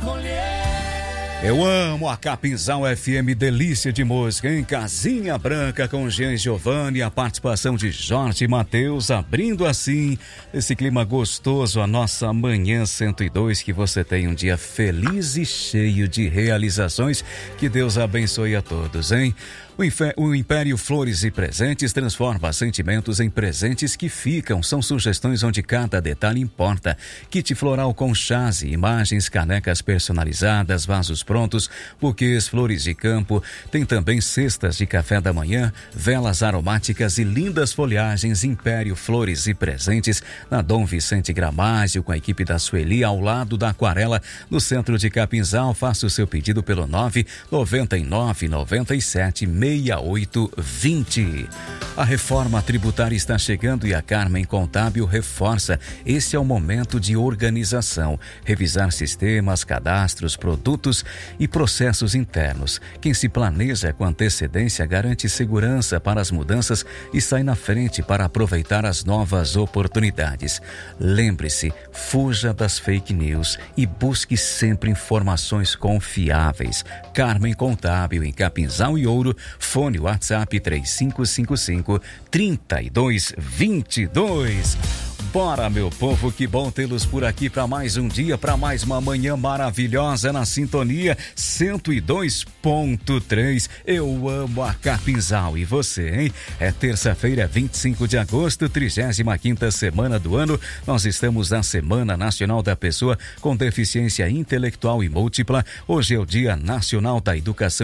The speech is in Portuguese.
Eu amo a Capinzal FM, delícia de música, em Casinha Branca com Jean Giovanni, a participação de Jorge Mateus, abrindo assim esse clima gostoso, a nossa Manhã 102, que você tenha um dia feliz e cheio de realizações, que Deus abençoe a todos, hein? O Império Flores e Presentes transforma sentimentos em presentes que ficam. São sugestões onde cada detalhe importa. Kit floral com chás e imagens, canecas personalizadas, vasos prontos, buquês, flores de campo. Tem também cestas de café da manhã, velas aromáticas e lindas folhagens. Império Flores e Presentes, na Dom Vicente Gramásio, com a equipe da Sueli, ao lado da Aquarela, no centro de Capinzal. Faça o seu pedido pelo 999976820. A reforma tributária está chegando e a Carmen Contábil reforça. Esse é o momento de organização, revisar sistemas, cadastros, produtos e processos internos. Quem se planeja com antecedência garante segurança para as mudanças e sai na frente para aproveitar as novas oportunidades. Lembre-se, fuja das fake news e busque sempre informações confiáveis. Carmen Contábil, em Capinzal e Ouro. Fone WhatsApp 3555-3222. Bora, meu povo, que bom tê-los por aqui para mais um dia, para mais uma manhã maravilhosa na sintonia 102.3. Eu amo a Capinzal. E você, hein? É terça-feira, 25 de agosto, 35ª semana do ano. Nós estamos na Semana Nacional da Pessoa com Deficiência Intelectual e Múltipla. Hoje é o Dia Nacional da Educação